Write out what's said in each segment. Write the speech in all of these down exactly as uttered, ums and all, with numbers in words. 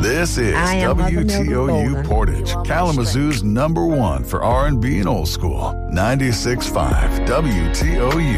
This is W T O U Portage, Kalamazoo's number one for R and B and old school. ninety-six point five W T O U.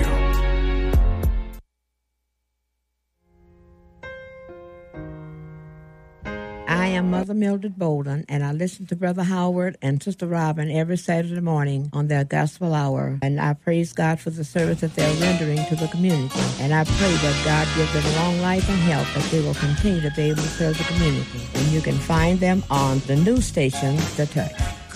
I am Mother Mildred Bolden, and I listen to Brother Howard and Sister Robin every Saturday morning on their Gospel Hour. And I praise God for the service that they're rendering to the community. And I pray that God gives them long life and health, that they will continue to be able to serve the community. And you can find them on the news station, The Touch.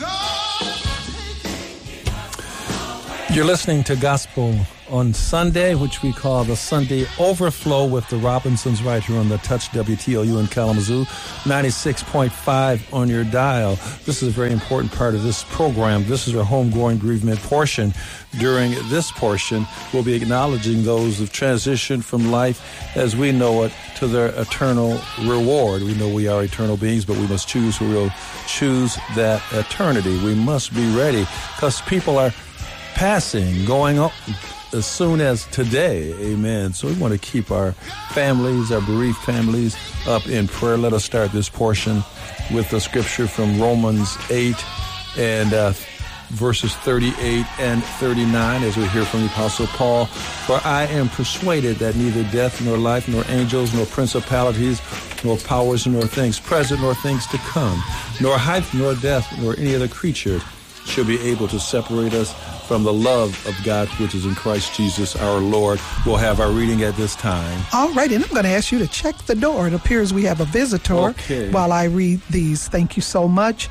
You're listening to Gospel on Sunday, which we call the Sunday Overflow with the Robinsons right here on the Touch W T O U in Kalamazoo, ninety-six point five on your dial. This is a very important part of this program. This is our homegoing bereavement portion. During this portion, we'll be acknowledging those who've transitioned from life as we know it to their eternal reward. We know we are eternal beings, but we must choose who will choose that eternity. We must be ready because people are passing, going up as soon as today. Amen. So we want to keep our families, our bereaved families, up in prayer. Let us start this portion with the scripture from Romans eight and uh, verses thirty-eight and thirty-nine as we hear from the Apostle Paul. For I am persuaded that neither death nor life nor angels nor principalities nor powers nor things present nor things to come, nor height nor depth nor any other creature shall be able to separate us from the love of God which is in Christ Jesus our Lord. We'll have our reading at this time. All right, and I'm going to ask you to check the door. It appears we have a visitor okay. while I read these. Thank you so much.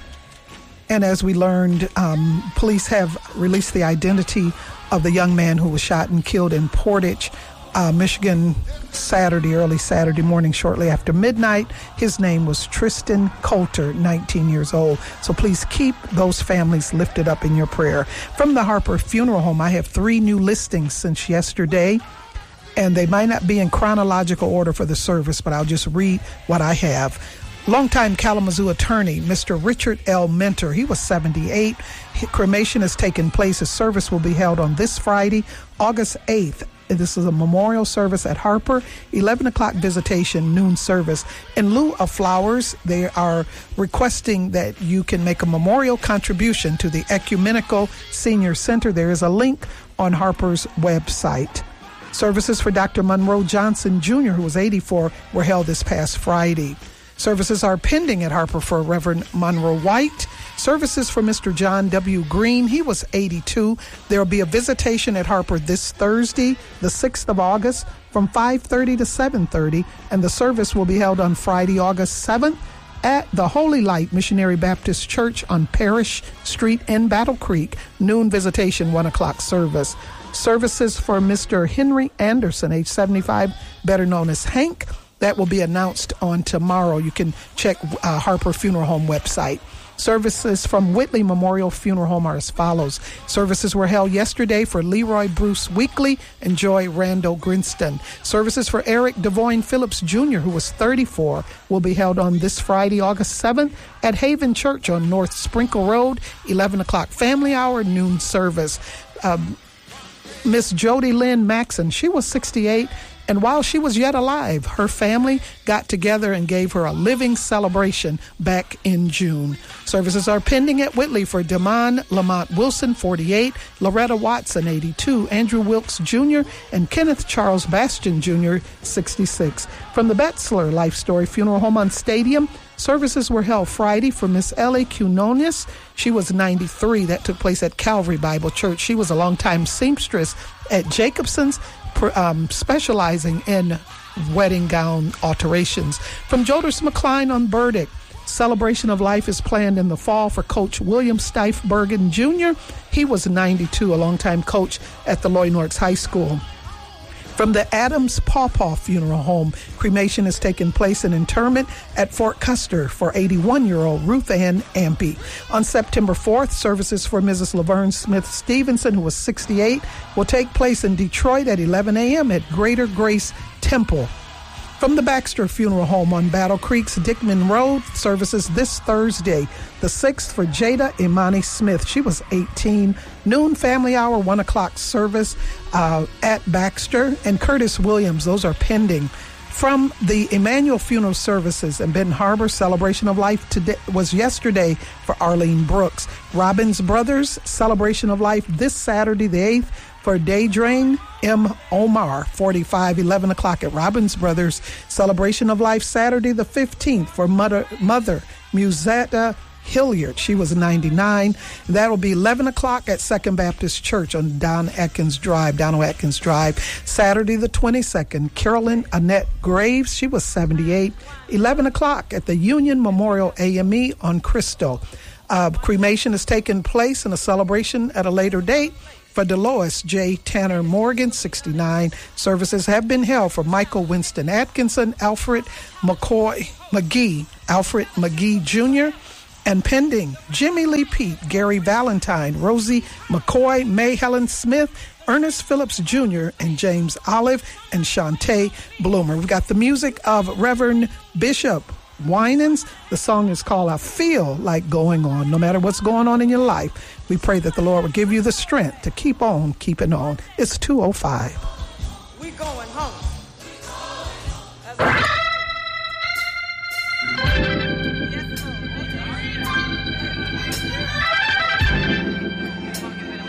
And as we learned, um, police have released the identity of the young man who was shot and killed in Portage, uh, Michigan, Saturday, early Saturday morning, shortly after midnight. His name was Tristan Coulter, nineteen years old. So please keep those families lifted up in your prayer. From the Harper Funeral Home, I have three new listings since yesterday, and they might not be in chronological order for the service, but I'll just read what I have. Longtime Kalamazoo attorney, Mister Richard L. Mentor, he was seventy-eight. Cremation has taken place. His service will be held on this Friday, August eighth. This is a memorial service at Harper, eleven o'clock visitation, noon service. In lieu of flowers, they are requesting that you can make a memorial contribution to the Ecumenical Senior Center. There is a link on Harper's website. Services for Doctor Monroe Johnson, Junior, who was eighty-four, were held this past Friday. Services are pending at Harper for Reverend Monroe White. Services for Mister John W. Green. He was eighty-two. There will be a visitation at Harper this Thursday, the sixth of August, from five thirty to seven thirty, and the service will be held on Friday, August seventh, at the Holy Light Missionary Baptist Church on Parish Street in Battle Creek. Noon visitation, one o'clock service. Services for Mister Henry Anderson, age seventy-five, better known as Hank. That will be announced on tomorrow. You can check uh, Harper Funeral Home website. Services from Whitley Memorial Funeral Home are as follows. Services were held yesterday for Leroy Bruce Weekly and Joy Randall Grinston. Services for Eric Devoyne Phillips, Junior, who was thirty-four, will be held on this Friday, August seventh, at Haven Church on North Sprinkle Road, eleven o'clock family hour, noon service. Um, Miss Jody Lynn Maxon, she was sixty-eight. And while she was yet alive, her family got together and gave her a living celebration back in June. Services are pending at Whitley for Damon Lamont Wilson, forty-eight, Loretta Watson, eighty-two, Andrew Wilkes, Junior, and Kenneth Charles Bastion, Junior, sixty-six. From the Betzler Life Story Funeral Home on Stadium, services were held Friday for Miss Ellie Cunonis. She was ninety-three. That took place at Calvary Bible Church. She was a longtime seamstress at Jacobson's, Um, specializing in wedding gown alterations. From Joders McCline on Burdick, celebration of life is planned in the fall for Coach William Steifbergen, Junior He was ninety-two, a longtime coach at the Lloyd Norks High School. From the Adams Pawpaw Funeral Home, cremation has taken place in interment at Fort Custer for eighty-one-year-old Ruth Ann Ampey. On September fourth, services for Missus Laverne Smith Stevenson, who was sixty-eight, will take place in Detroit at eleven a.m. at Greater Grace Temple. From the Baxter Funeral Home on Battle Creek's Dickman Road, services this Thursday, the sixth, for Jada Imani Smith. She was eighteen. Noon family hour, one o'clock service uh, at Baxter. And Curtis Williams, those are pending. From the Emmanuel Funeral Services in Benton Harbor, celebration of life today was yesterday for Arlene Brooks. Robbins Brothers, celebration of life this Saturday, the eighth, for Daydrain M. Omar, forty-five, eleven o'clock at Robbins Brothers. Celebration of life Saturday, the fifteenth, for Mother, Mother Musetta Hilliard. She was ninety-nine. That will be eleven o'clock at Second Baptist Church on Don Atkins Drive, Donald Atkins Drive. Saturday the twenty-second, Carolyn Annette Graves. She was seventy-eight. eleven o'clock at the Union Memorial A M E on Crystal. Uh, cremation is taking place in a celebration at a later date for Dolores J. Tanner Morgan, sixty-nine. Services have been held for Michael Winston Atkinson, Alfred McCoy McGee, Alfred McGee Junior, and pending Jimmy Lee Pete, Gary Valentine, Rosie McCoy, May Helen Smith, Ernest Phillips Junior, and James Olive, and Shantae Bloomer. We've got the music of Reverend Bishop Winans. The song is called I Feel Like Going On. No matter what's going on in your life, we pray that the Lord will give you the strength to keep on keeping on. It's two oh five. We going home.